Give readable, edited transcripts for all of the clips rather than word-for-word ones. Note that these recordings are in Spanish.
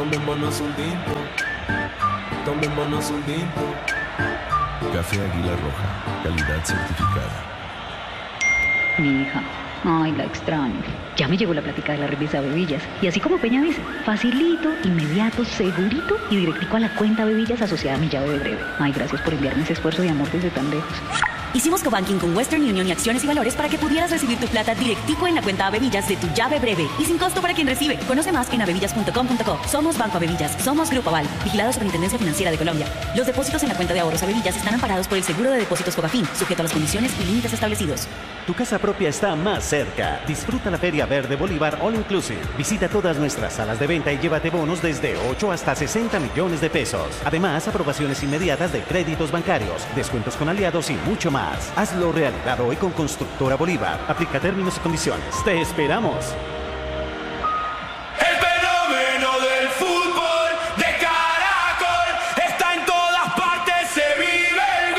Tomémonos un tinto, tomémonos un tinto. Café Águila Roja, calidad certificada. Mi hija, ay, la extraño. Ya me llegó la plática de la revista Bebillas. Y así como Peña dice, facilito, inmediato, segurito y directico a la cuenta Bebillas asociada a mi llave de breve. Ay, gracias por enviarme ese esfuerzo de amor desde tan lejos. Hicimos cobanking con Western Union y Acciones y Valores para que pudieras recibir tu plata directico en la cuenta Bebillas de tu llave breve y sin costo para quien recibe. Conoce más en abebillas.com.co. Somos Banco Bebillas, somos Grupo Aval, vigilado Superintendencia Financiera de Colombia. Los depósitos en la cuenta de ahorros Bebillas están amparados por el Seguro de Depósitos Fogafín, sujeto a las condiciones y límites establecidos. Tu casa propia está más cerca. Disfruta la Feria Verde Bolívar All Inclusive. Visita todas nuestras salas de venta y llévate bonos desde 8 hasta 60 millones de pesos. Además, aprobaciones inmediatas de créditos bancarios, descuentos con aliados y mucho más. Hazlo realidad hoy con Constructora Bolívar. Aplica términos y condiciones. ¡Te esperamos! El fenómeno del fútbol de Caracol está en todas partes, se vive el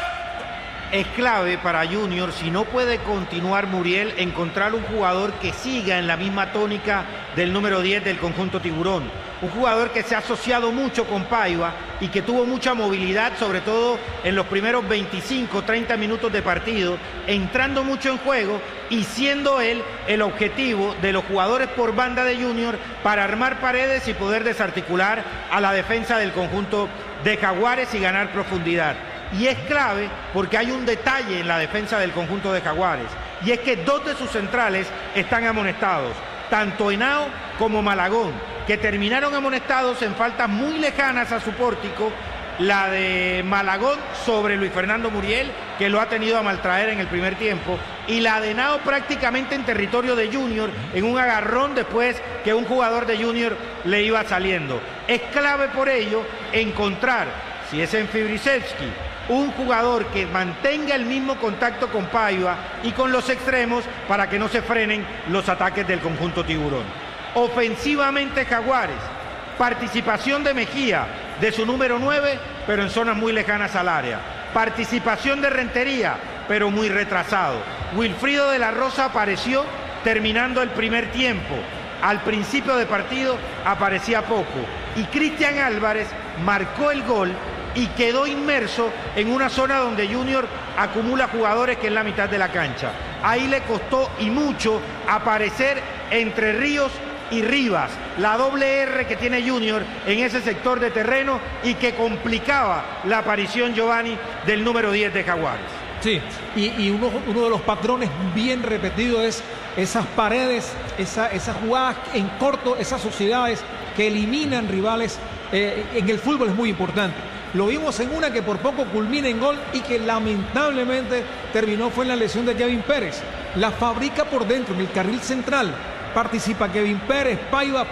gol. Es clave para Junior, si no puede continuar Muriel, encontrar un jugador que siga en la misma tónica del número 10 del conjunto Tiburón. Un jugador que se ha asociado mucho con Paiva y que tuvo mucha movilidad, sobre todo en los primeros 25, 30 minutos de partido, entrando mucho en juego y siendo él el objetivo de los jugadores por banda de Junior para armar paredes y poder desarticular a la defensa del conjunto de Jaguares y ganar profundidad. Y es clave porque hay un detalle en la defensa del conjunto de Jaguares, y es que dos de sus centrales están amonestados, tanto Henao como Malagón, que terminaron amonestados en faltas muy lejanas a su pórtico, la de Malagón sobre Luis Fernando Muriel, que lo ha tenido a maltraer en el primer tiempo, y la de Henao prácticamente en territorio de Junior, en un agarrón después que un jugador de Junior le iba saliendo. Es clave por ello encontrar, si es en Fibrisevski, un jugador que mantenga el mismo contacto con Paiva y con los extremos para que no se frenen los ataques del conjunto Tiburón. Ofensivamente Jaguares, participación de Mejía, de su número 9, pero en zonas muy lejanas al área. Participación de Rentería, pero muy retrasado. Wilfrido de la Rosa apareció terminando el primer tiempo. Al principio de partido aparecía poco. Y Cristian Álvarez marcó el gol y quedó inmerso en una zona donde Junior acumula jugadores, que es la mitad de la cancha. Ahí le costó y mucho aparecer entre Ríos y Rivas, la doble R que tiene Junior en ese sector de terreno y que complicaba la aparición, Giovanni, del número 10 de Jaguares. Sí, y uno de los patrones bien repetidos es esas paredes, esas jugadas en corto, esas sociedades que eliminan rivales. En el fútbol es muy importante. Lo vimos en una que por poco culmina en gol y que lamentablemente terminó fue en la lesión de Kevin Pérez. La fabrica por dentro, en el carril central. Participa Kevin Pérez, Paiva,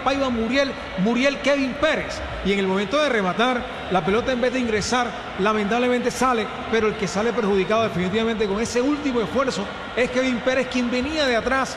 Muriel, Kevin Pérez. Y en el momento de rematar, la pelota en vez de ingresar, lamentablemente sale, pero el que sale perjudicado definitivamente con ese último esfuerzo es Kevin Pérez, quien venía de atrás,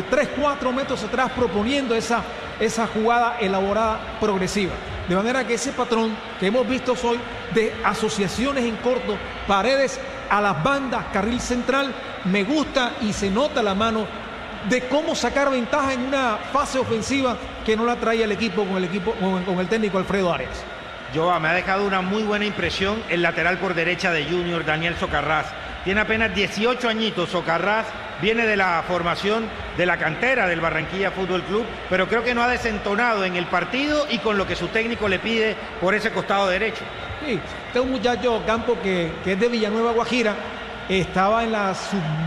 3-4 metros atrás, proponiendo esa jugada elaborada progresiva. De manera que ese patrón que hemos visto hoy de asociaciones en corto, paredes a las bandas, carril central, me gusta y se nota la mano de cómo sacar ventaja en una fase ofensiva que no la traía el equipo con el técnico Alfredo Arias. Joa, me ha dejado una muy buena impresión el lateral por derecha de Junior, Daniel Socarrás. Tiene apenas 18 añitos. Socarrás viene de la formación de la cantera del Barranquilla Fútbol Club, pero creo que no ha desentonado en el partido y con lo que su técnico le pide por ese costado derecho. Sí, este es un muchacho Campo que es de Villanueva, Guajira. Estaba en la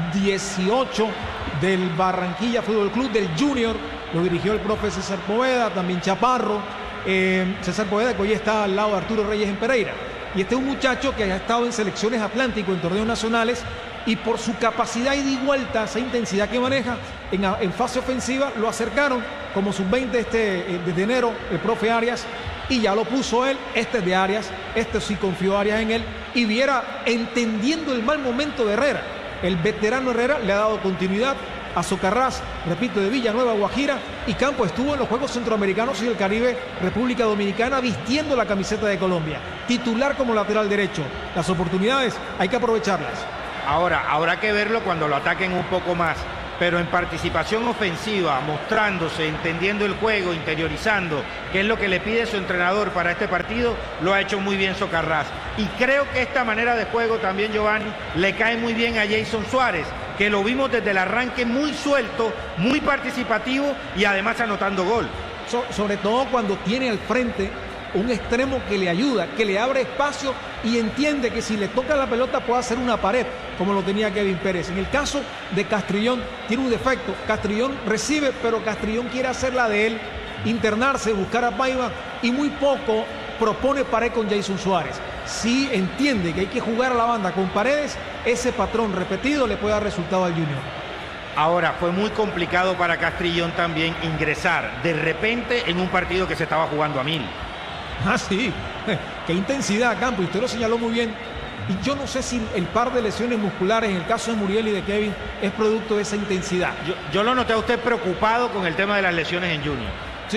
sub-18 del Barranquilla Fútbol Club, del Junior. Lo dirigió el profe César Poveda, también Chaparro. César Poveda, que hoy está al lado de Arturo Reyes en Pereira. Y este es un muchacho que ha estado en selecciones Atlántico, en torneos nacionales, y por su capacidad y de vuelta, esa intensidad que maneja en fase ofensiva, lo acercaron como sub-20 desde enero el profe Arias, y ya lo puso él. Este es de Arias, este sí confió Arias en él, y Viera, entendiendo el mal momento de Herrera, el veterano Herrera le ha dado continuidad a Socarrás, repito, de Villanueva, Guajira, y Campo estuvo en los Juegos Centroamericanos y del Caribe, República Dominicana, vistiendo la camiseta de Colombia, titular como lateral derecho. Las oportunidades hay que aprovecharlas. Ahora, habrá que verlo cuando lo ataquen un poco más. pero en participación ofensiva, mostrándose, entendiendo el juego, interiorizando, que es lo que le pide su entrenador para este partido, lo ha hecho muy bien Socarrás. Y creo que esta manera de juego también, Giovanni, le cae muy bien a Jason Suárez, que lo vimos desde el arranque muy suelto, muy participativo y además anotando gol. Sobre todo cuando tiene al frente un extremo que le ayuda, que le abre espacio y entiende que si le toca la pelota puede hacer una pared, como lo tenía Kevin Pérez. En el caso de Castrillón tiene un defecto. Castrillón recibe, pero Castrillón quiere hacer la de él, internarse, buscar a Paiva y muy poco propone pared con Jason Suárez. Si entiende que hay que jugar a la banda con Paredes, ese patrón repetido le puede dar resultado al Junior. Ahora, fue muy complicado para Castrillón también ingresar de repente en un partido que se estaba jugando a 1000. Ah, sí, qué intensidad, Campo, y usted lo señaló muy bien. Y yo no sé si el par de lesiones musculares, en el caso de Muriel y de Kevin, es producto de esa intensidad. Yo lo noté a usted preocupado con el tema de las lesiones en Junior.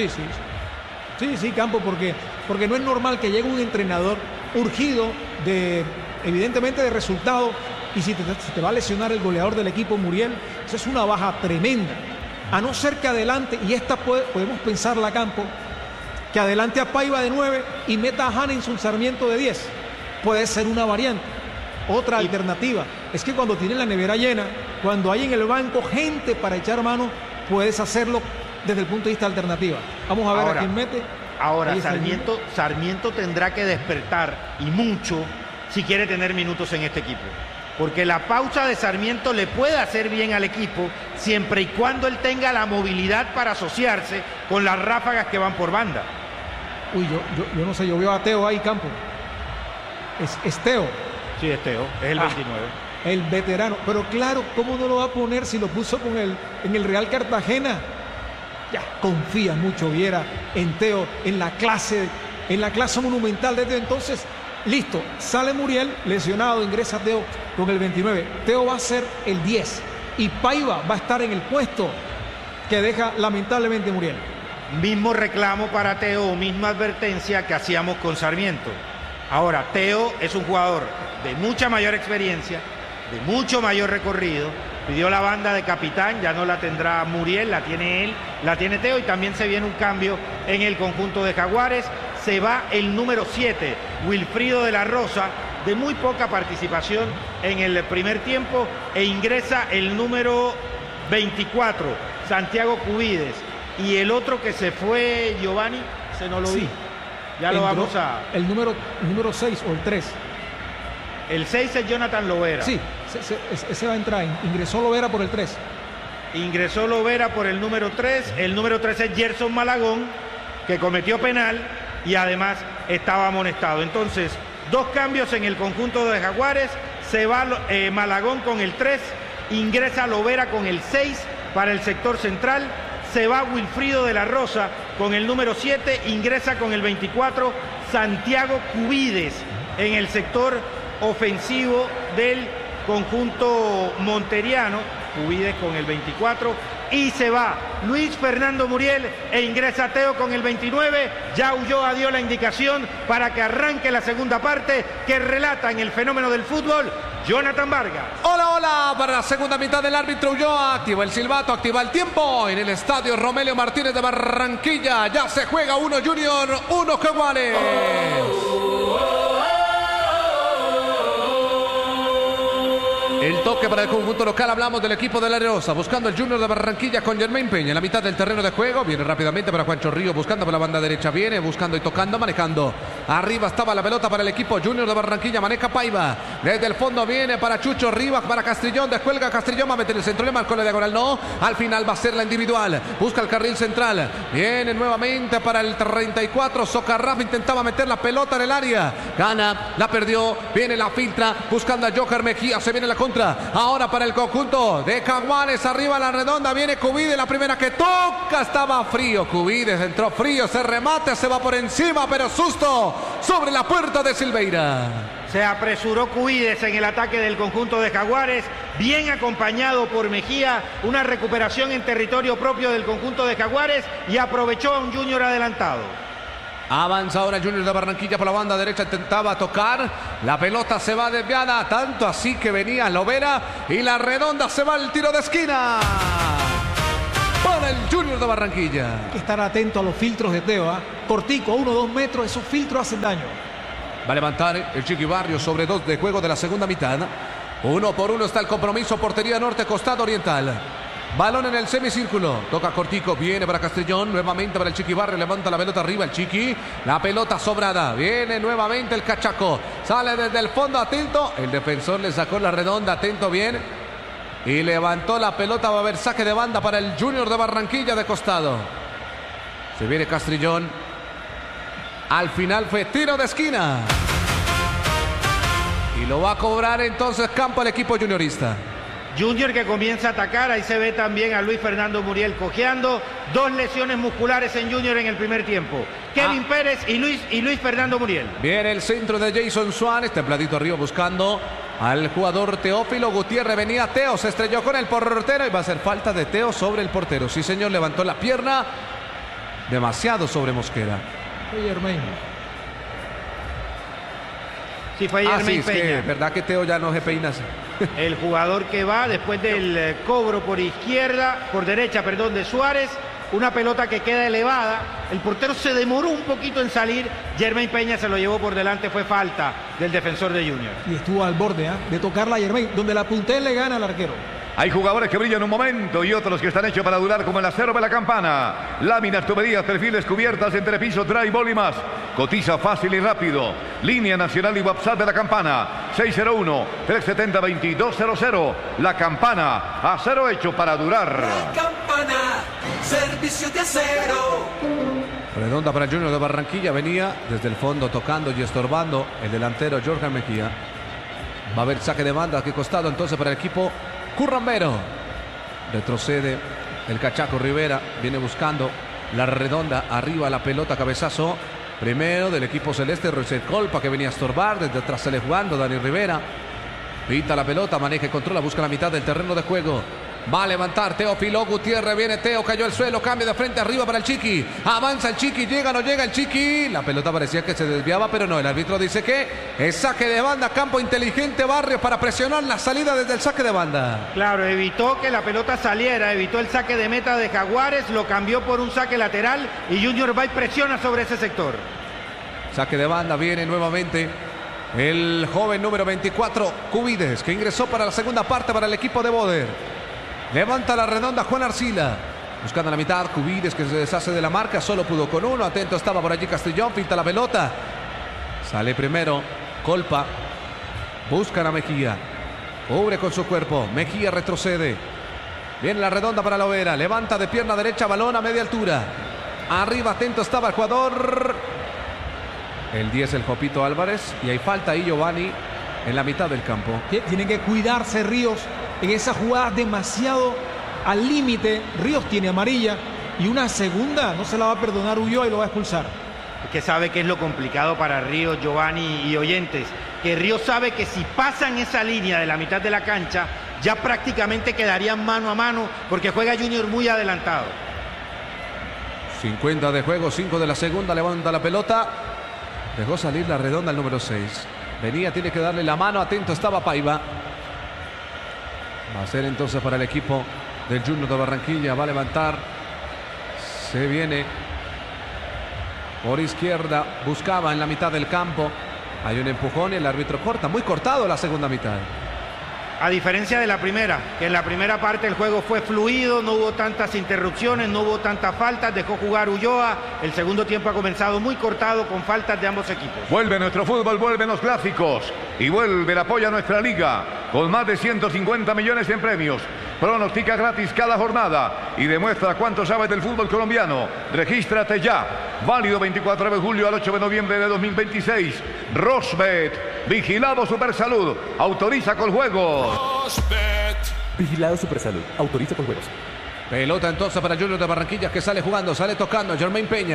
Sí, Campo, porque no es normal que llegue un entrenador urgido, evidentemente de resultado, y si te va a lesionar el goleador del equipo, Muriel, eso es una baja tremenda. A no ser que adelante, y esta podemos pensarla, Campo, que adelante a Paiva de 9 y meta a Hanenson Sarmiento de 10. Puede ser una variante. Otra alternativa es que cuando tienen la nevera llena, cuando hay en el banco gente para echar mano, puedes hacerlo desde el punto de vista alternativa. Vamos a ver a quién mete. Ahora, Sarmiento tendrá que despertar, y mucho, si quiere tener minutos en este equipo. Porque la pausa de Sarmiento le puede hacer bien al equipo siempre y cuando él tenga la movilidad para asociarse con las ráfagas que van por banda. Uy, yo no sé, yo veo a Teo ahí, Campo. Es Teo. Sí, es Teo, es el 29. El veterano. Pero claro, ¿cómo no lo va a poner si lo puso en el Real Cartagena? Ya, confía mucho Viera en Teo, en la clase monumental de Teo. Entonces, listo, sale Muriel, lesionado, ingresa Teo con el 29. Teo va a ser el 10 y Paiva va a estar en el puesto que deja lamentablemente Muriel. Mismo reclamo para Teo, misma advertencia que hacíamos con Sarmiento. Ahora, Teo es un jugador de mucha mayor experiencia, de mucho mayor recorrido. Pidió la banda de capitán, ya no la tendrá Muriel, la tiene él, la tiene Teo, y también se viene un cambio en el conjunto de Jaguares. Se va el número 7, Wilfrido de la Rosa, de muy poca participación en el primer tiempo, e ingresa el número 24, Santiago Cubides. Y el otro que se fue, Giovanni, se no lo vi. Ya lo vamos a... El número 6 o el 3. El 6 es Jonathan Lovera. Sí, ese va a entrar. Ingresó Lovera por el 3. Ingresó Lovera por el número 3. El número 3 es Gerson Malagón, que cometió penal y además estaba amonestado. Entonces, dos cambios en el conjunto de Jaguares. Se va Malagón con el 3, ingresa Lovera con el 6 para el sector central. Se va Wilfrido de la Rosa con el número 7, ingresa con el 24 Santiago Cubides en el sector ofensivo del conjunto monteriano. Cubides con el 24, y se va Luis Fernando Muriel e ingresa Teo con el 29. Ya Ulloa dio la indicación para que arranque la segunda parte, que relata en el fenómeno del fútbol Jonathan Vargas. Hola, para la segunda mitad del árbitro Ulloa activa el silbato, activa el tiempo en el estadio Romelio Martínez de Barranquilla. Ya se juega 1 Junior, 1 Jaguares. El toque para el conjunto local, hablamos del equipo de La Areosa, buscando el Junior de Barranquilla con Germain Peña en la mitad del terreno de juego. Viene rápidamente para Juancho Río, buscando por la banda derecha, viene buscando y tocando, manejando. Arriba estaba la pelota para el equipo Junior de Barranquilla, maneja Paiva. Desde el fondo viene para Chucho Rivas, para Castrillón, descuelga Castrillón, va a meter el centro, le marcó la diagonal, no. Al final va a ser la individual, busca el carril central. Viene nuevamente para el 34, Socarraf intentaba meter la pelota en el área. Gana, la perdió, viene la filtra, buscando a Joker Mejía, se viene la contra. Ahora para el conjunto de Jaguares, arriba a la redonda, viene Cubides, la primera que toca, estaba frío, Cubides entró frío, se remate, se va por encima, pero susto sobre la puerta de Silveira. Se apresuró Cubides en el ataque del conjunto de Jaguares, bien acompañado por Mejía, una recuperación en territorio propio del conjunto de Jaguares, y aprovechó a un Junior adelantado. Avanza ahora el Junior de Barranquilla por la banda derecha, intentaba tocar, la pelota se va desviada, tanto así que venía Lovera y la redonda se va al tiro de esquina para el Junior de Barranquilla. Hay que estar atento a los filtros de Teo, cortico, 1 o 2 metros, esos filtros hacen daño. Va a levantar el Chiqui Barrios sobre 2 de juego de la segunda mitad. 1 por 1 está el compromiso, portería norte, costado oriental. Balón en el semicírculo, toca cortico, viene para Castrillón, nuevamente para el Chiqui Barrio, levanta la pelota arriba el Chiqui, la pelota sobrada, viene nuevamente el Cachaco, sale desde el fondo, atento, el defensor le sacó la redonda, atento bien, y levantó la pelota, va a haber saque de banda para el Junior de Barranquilla de costado. Se viene Castrillón, al final fue tiro de esquina, y lo va a cobrar entonces campo el equipo juniorista. Junior que comienza a atacar, ahí se ve también a Luis Fernando Muriel cojeando, 2 lesiones musculares en Junior en el primer tiempo. Kevin Pérez y Luis Fernando Muriel. Viene el centro de Jason Suárez, templadito arriba buscando al jugador Teófilo Gutiérrez, venía Teo, se estrelló con el portero y va a ser falta de Teo sobre el portero. Sí señor, levantó la pierna, demasiado sobre Mosquera. Fue Germain. Sí, fue Germain Peña. Es verdad que Teo ya no se peina así. El jugador que va después del cobro por derecha de Suárez, una pelota que queda elevada, el portero se demoró un poquito en salir, Germain Peña se lo llevó por delante, fue falta del defensor de Junior. Y estuvo al borde de tocarla a Germain, donde la punté le gana al arquero. Hay jugadores que brillan un momento y otros que están hechos para durar, como el acero de la Campana. Láminas, tuberías, perfiles, cubiertas, entrepiso, drywall y más. Cotiza fácil y rápido. Línea nacional y WhatsApp de la Campana. 601-370-2200. La Campana, acero hecho para durar. La Campana, servicio de acero. Redonda para el Junior de Barranquilla, venía desde el fondo tocando y estorbando el delantero Jorge Mejía. Va a haber saque de banda, que costado entonces para el equipo currambero. Retrocede el Cachaco Rivera, viene buscando la redonda, arriba la pelota, cabezazo primero del equipo celeste, Roger Colpa, que venía a estorbar, desde atrás sale jugando Dani Rivera, pita la pelota, maneja y controla, busca la mitad del terreno de juego. Va a levantar Teófilo Gutiérrez, viene Teo, cayó al suelo, cambio de frente arriba para el Chiqui, avanza el Chiqui, llega, no llega el Chiqui, la pelota parecía que se desviaba, pero no, el árbitro dice que es saque de banda, campo inteligente Barrios para presionar la salida desde el saque de banda. Claro, evitó que la pelota saliera, evitó el saque de meta de Jaguares, lo cambió por un saque lateral y Junior va y presiona sobre ese sector. Saque de banda, viene nuevamente el joven número 24, Cubides, que ingresó para la segunda parte para el equipo de Boder. Levanta la redonda Juan Arcila, buscando la mitad, Cubides que se deshace de la marca, solo pudo con uno, atento estaba por allí Castrillón, pinta la pelota, sale primero Colpa, buscan a Mejía, cubre con su cuerpo, Mejía retrocede, viene la redonda para Lovera, levanta de pierna derecha, balón a media altura, arriba atento estaba el jugador, el 10 el Jopito Álvarez, y hay falta ahí Giovanni en la mitad del campo. Tienen que cuidarse Ríos en esa jugada demasiado al límite. Ríos tiene amarilla y una segunda no se la va a perdonar Ulloa y lo va a expulsar. Es que sabe que es lo complicado para Ríos, Giovanni y oyentes, que Ríos sabe que si pasan esa línea de la mitad de la cancha ya prácticamente quedarían mano a mano porque juega Junior muy adelantado. 50 de juego, 5 de la segunda, levanta la pelota, dejó salir la redonda el número 6. Venía, tiene que darle la mano, atento estaba Paiva. Va a ser entonces para el equipo del Junior de Barranquilla, va a levantar, se viene por izquierda, buscaba en la mitad del campo, hay un empujón y el árbitro corta, muy cortado la segunda mitad. A diferencia de la primera, que en la primera parte el juego fue fluido, no hubo tantas interrupciones, no hubo tantas faltas, dejó jugar Ulloa. El segundo tiempo ha comenzado muy cortado con faltas de ambos equipos. Vuelve nuestro fútbol, vuelven los clásicos y vuelve el apoyo a nuestra liga con más de 150 millones en premios. Pronostica gratis cada jornada y demuestra cuánto sabes del fútbol colombiano. Regístrate ya. Válido 24 de julio al 8 de noviembre de 2026. Rosbet, vigilado Supersalud, autoriza con juegos. Vigilado Supersalud, autoriza con juegos. Pelota entonces para Junior de Barranquilla que sale jugando, sale tocando. Germain Peña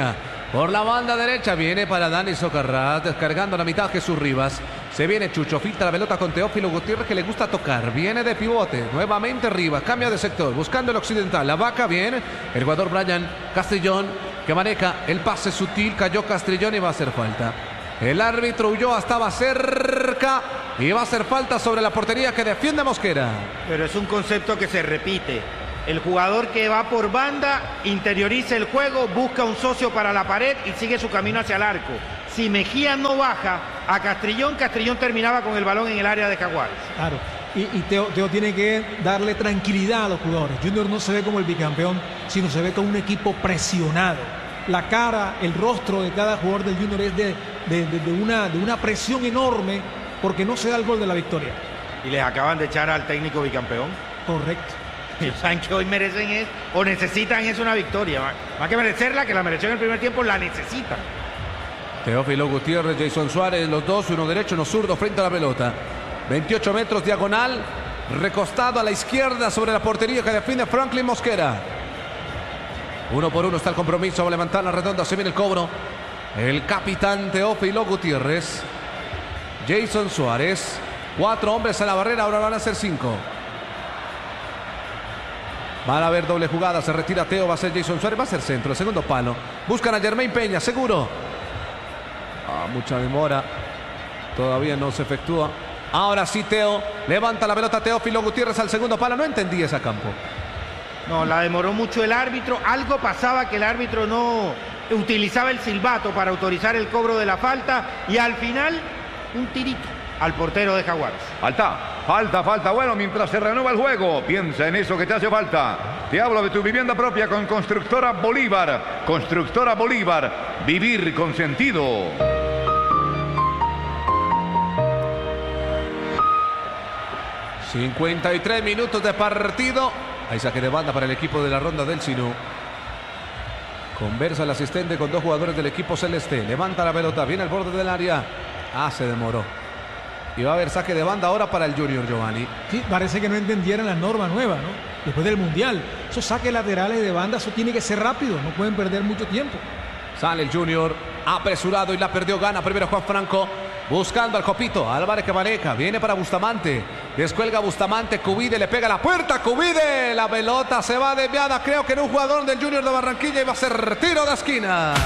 Por la banda derecha viene para Dani Socarrás, descargando la mitad Jesús Rivas. Se viene Chucho, filtra la pelota con Teófilo Gutiérrez, que le gusta tocar. Viene de pivote, nuevamente Rivas, cambia de sector, buscando el occidental. La vaca viene, el jugador Brian Castrillón, que maneja el pase sutil. Cayó Castrillón y va a hacer falta. El árbitro Ulloa estaba cerca y va a hacer falta sobre la portería que defiende Mosquera. Pero es un concepto que se repite. El jugador que va por banda interioriza el juego, busca un socio para la pared y sigue su camino hacia el arco. Si Mejía no baja a Castrillón, Castrillón terminaba con el balón en el área de Jaguares. Claro, y Teo tiene que darle tranquilidad a los jugadores. Junior no se ve como el bicampeón, sino se ve como un equipo presionado. La cara, el rostro de cada jugador del Junior es de una presión enorme porque no se da el gol de la victoria. Y les acaban de echar al técnico bicampeón. Correcto. Y saben que hoy merecen o necesitan una victoria. Más que merecerla, que la mereció en el primer tiempo, la necesitan. Teófilo Gutiérrez, Jason Suárez, los dos, uno derecho, uno zurdo frente a la pelota. 28 metros diagonal, recostado a la izquierda sobre la portería que defiende Franklin Mosquera. 1 por 1 está el compromiso, va a levantar la redonda, se viene el cobro. El capitán Teófilo Gutiérrez, Jason Suárez, 4 hombres a la barrera, ahora van a ser 5. Van a haber doble jugada, se retira Teo, va a ser Jason Suárez, va a ser centro, el segundo palo. Buscan a Jermaine Peña, seguro. Mucha demora, todavía no se efectúa. Ahora sí Teo, levanta la pelota Teófilo Gutiérrez al segundo palo, no entendí ese campo. No, la demoró mucho el árbitro, algo pasaba que el árbitro no utilizaba el silbato para autorizar el cobro de la falta y al final un tirito al portero de Jaguares. Falta. Bueno, mientras se renueva el juego, piensa en eso que te hace falta. Te hablo de tu vivienda propia con Constructora Bolívar. Constructora Bolívar, vivir con sentido. ...53 minutos de partido. Hay saque de banda para el equipo de la ronda del Sinú. Conversa el asistente con 2 jugadores del equipo celeste. Levanta la pelota, viene al borde del área. Se demoró. Y va a haber saque de banda ahora para el Junior, Giovanni. Sí, parece que no entendieran la norma nueva, ¿no? Después del Mundial. Esos saques laterales de banda, eso tiene que ser rápido. No pueden perder mucho tiempo. Sale el Junior, apresurado y la perdió, gana primero Juan Franco. Buscando al Copito, Álvarez que maneja, viene para Bustamante, descuelga Bustamante, Cubide le pega a la puerta, Cubide, la pelota se va desviada, creo que en un jugador del Junior de Barranquilla, y va a ser tiro de esquina.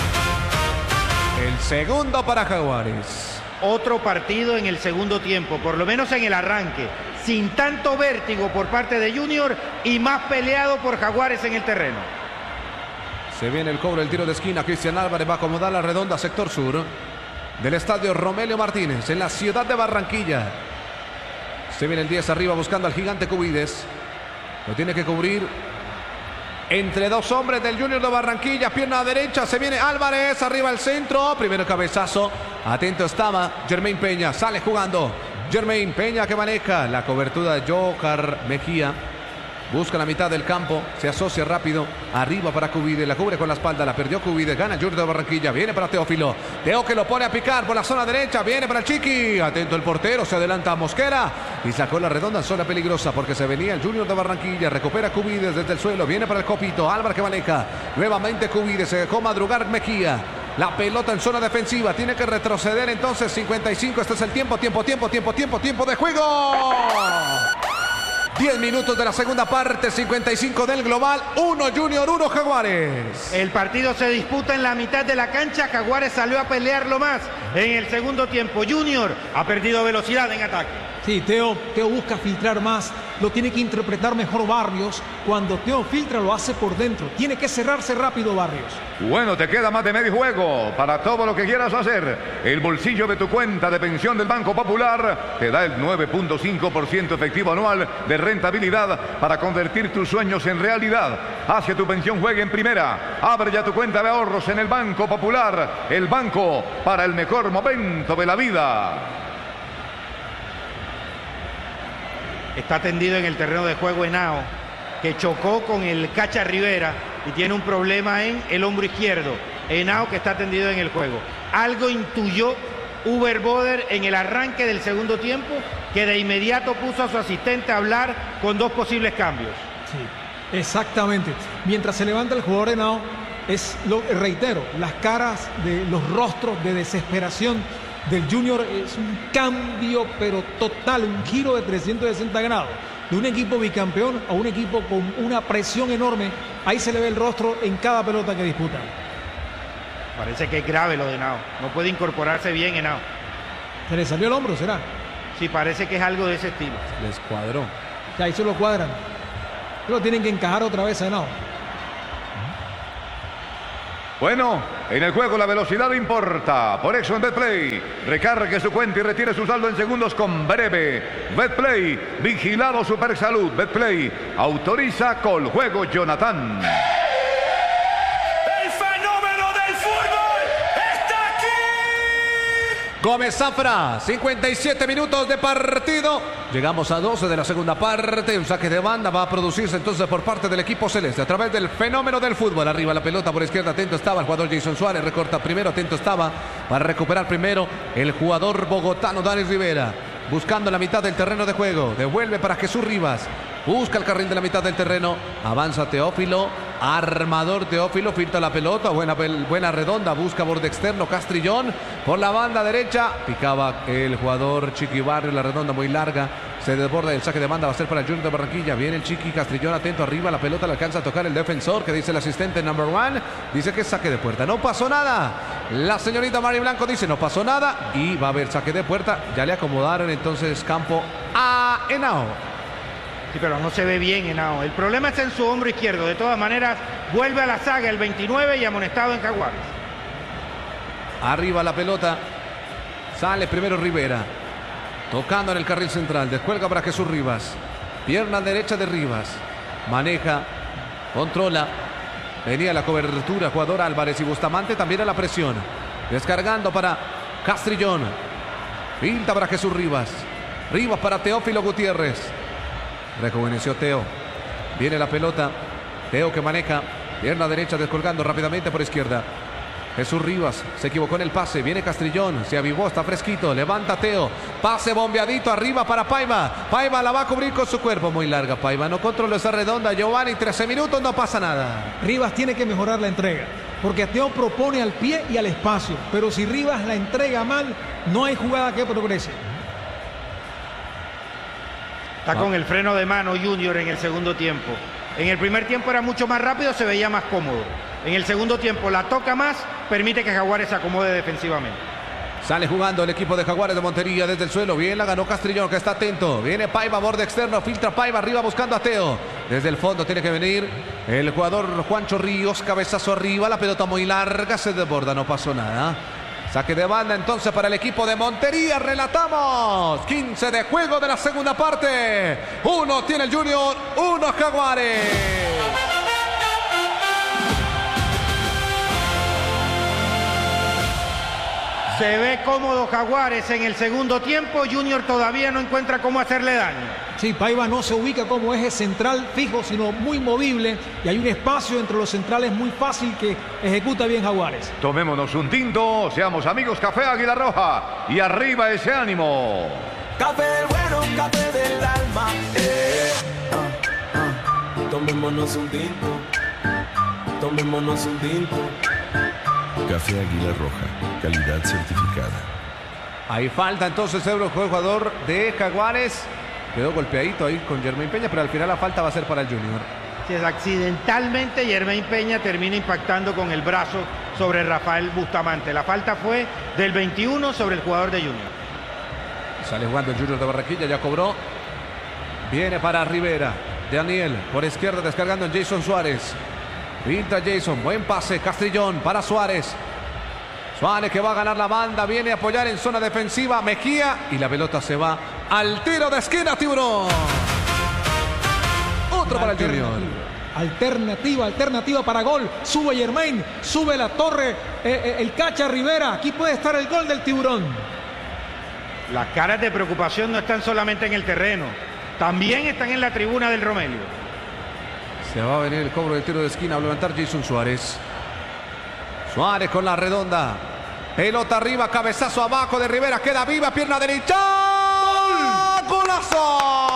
El segundo para Jaguares. Otro partido en el segundo tiempo, por lo menos en el arranque, sin tanto vértigo por parte de Junior y más peleado por Jaguares en el terreno. Se viene el cobro del tiro de esquina, Cristian Álvarez va a acomodar la redonda sector sur del estadio Romelio Martínez en la ciudad de Barranquilla. Se viene el 10 arriba buscando al gigante Cubides. Lo tiene que cubrir entre 2 hombres del Junior de Barranquilla. Pierna derecha, se viene Álvarez, arriba el centro. Primero cabezazo, atento estaba Jermaine Peña, sale jugando Jermaine Peña que maneja la cobertura de Jocar Mejía. Busca la mitad del campo, se asocia rápido, arriba para Cubide, la cubre con la espalda, la perdió Cubide, gana el Junior de Barranquilla, viene para Teófilo, Teo que lo pone a picar por la zona derecha, viene para el Chiqui, atento el portero, se adelanta a Mosquera y sacó la redonda en zona peligrosa porque se venía el Junior de Barranquilla, recupera Cubide desde el suelo, viene para el Copito, Álvarez que maneja, nuevamente Cubide, se dejó madrugar Mejía. La pelota en zona defensiva, tiene que retroceder entonces, 55, este es el tiempo de juego. 10 minutos de la segunda parte, 55 del global, 1 Junior, 1 Jaguares. El partido se disputa en la mitad de la cancha, Jaguares salió a pelearlo más en el segundo tiempo. Junior ha perdido velocidad en ataque. Sí, Teo busca filtrar más, lo tiene que interpretar mejor Barrios. Cuando Teo filtra lo hace por dentro, tiene que cerrarse rápido Barrios. Bueno, te queda más de medio juego para todo lo que quieras hacer. El bolsillo de tu cuenta de pensión del Banco Popular te da el 9.5% efectivo anual de rentabilidad para convertir tus sueños en realidad. Haz que tu pensión juegue en primera. Abre ya tu cuenta de ahorros en el Banco Popular, el banco para el mejor momento de la vida. Está tendido en el terreno de juego Henao, que chocó con el Cacha Rivera y tiene un problema en el hombro izquierdo. Henao que está tendido en el juego. Algo intuyó Uber Boder en el arranque del segundo tiempo, que de inmediato puso a su asistente a hablar con 2 posibles cambios. Sí, exactamente. Mientras se levanta el jugador Henao, reitero, las caras de los rostros de desesperación del Junior es un cambio pero total, un giro de 360 grados. De un equipo bicampeón a un equipo con una presión enorme. Ahí se le ve el rostro en cada pelota que disputan. Parece que es grave lo de Henao. No puede incorporarse bien Henao. ¿Se le salió el hombro, será? Sí, parece que es algo de ese estilo. Les cuadró. Ya, ahí se lo cuadran. Pero tienen que encajar otra vez a Henao. Bueno, en el juego la velocidad importa. Por eso en Betplay, recargue su cuenta y retire su saldo en segundos con breve. Betplay, vigilado Supersalud. Betplay, autoriza Coljuego Jonathan. El fenómeno del fútbol está aquí. Gómez Zafra, 57 minutos de partido. Llegamos a 12 de la segunda parte. Un saque de banda va a producirse entonces por parte del equipo celeste a través del fenómeno del fútbol. Arriba la pelota por izquierda, atento estaba el jugador Jason Suárez. Recorta primero, atento estaba para recuperar primero el jugador bogotano Dani Rivera. Buscando la mitad del terreno de juego. Devuelve para Jesús Rivas. Busca el carril de la mitad del terreno. Avanza Teófilo. Armador Teófilo. Filtra la pelota. Buena redonda. Busca borde externo. Castrillón. Por la banda derecha. Picaba el jugador Chiqui Barrio. La redonda muy larga. Se desborda el saque de banda. Va a ser para el Junior de Barranquilla. Viene el Chiqui Castrillón. Atento arriba. La pelota le alcanza a tocar el defensor. Que dice el asistente number one. Dice que es saque de puerta. No pasó nada. La señorita Mari Blanco dice no pasó nada. Y va a haber saque de puerta. Ya le acomodaron entonces campo a Henao. Sí, pero no se ve bien Henao. El problema está en su hombro izquierdo. De todas maneras, vuelve a la saga el 29 y amonestado en Jaguares. Arriba la pelota. Sale primero Rivera. Tocando en el carril central. Descuelga para Jesús Rivas. Pierna derecha de Rivas. Maneja. Controla. Venía la cobertura. Jugador Álvarez y Bustamante también a la presión. Descargando para Castrillón. Pinta para Jesús Rivas. Rivas para Teófilo Gutiérrez. Rejuveneció Teo. Viene la pelota. Teo que maneja. Pierna derecha descolgando rápidamente por izquierda. Jesús Rivas se equivocó en el pase. Viene Castrillón. Se avivó. Está fresquito. Levanta Teo. Pase bombeadito arriba para Paiva. Paiva la va a cubrir con su cuerpo. Muy larga Paiva. No controló esa redonda. Giovanni, 13 minutos. No pasa nada. Rivas tiene que mejorar la entrega. Porque Teo propone al pie y al espacio. Pero si Rivas la entrega mal, no hay jugada que progrese. Está con el freno de mano Junior en el segundo tiempo. En el primer tiempo era mucho más rápido, se veía más cómodo. En el segundo tiempo la toca más, permite que Jaguares se acomode defensivamente. Sale jugando el equipo de Jaguares de Montería desde el suelo. Bien la ganó Castrillón, que está atento. Viene Paiva, borde externo, filtra Paiva arriba buscando a Teo. Desde el fondo tiene que venir el jugador Juancho Ríos, cabezazo arriba, la pelota muy larga, se desborda, no pasó nada. Saque de banda entonces para el equipo de Montería. Relatamos 15 de juego de la segunda parte. 1 tiene el Junior, 1 Jaguares. Se ve cómodo Jaguares en el segundo tiempo. Junior todavía no encuentra cómo hacerle daño. Sí, Paiva no se ubica como eje central fijo, sino muy movible. Y hay un espacio entre los centrales muy fácil que ejecuta bien Jaguares. Tomémonos un tinto, seamos amigos. Café Águila Roja. Y arriba ese ánimo. Café bueno, café del alma. Tomémonos un tinto. Tomémonos un tinto. Café Águila Roja, calidad certificada. Ahí falta entonces el jugador de Jaguares. Quedó golpeadito ahí con Jermaine Peña, pero al final la falta va a ser para el Junior. Si es accidentalmente, Jermaine Peña termina impactando con el brazo sobre Rafael Bustamante. La falta fue del 21 sobre el jugador de Junior. Sale jugando el Junior de Barranquilla, ya cobró. Viene para Rivera. Daniel por izquierda descargando en Jason Suárez. Pinta Jason, buen pase, Castrillón para Suárez. Suárez que va a ganar la banda, viene a apoyar en zona defensiva, Mejía, y la pelota se va al tiro de esquina, Tiburón. Otro para el Junior. Alternativa para gol. Sube Jermaine, sube la torre, el cacha Rivera. Aquí puede estar el gol del Tiburón. Las caras de preocupación no están solamente en el terreno, también están en la tribuna del Romelio. Se va a venir el cobro del tiro de esquina, a levantar Jason Suárez. Suárez con la redonda. Pelota arriba, cabezazo abajo de Rivera, queda viva, pierna derecha. ¡Golazo!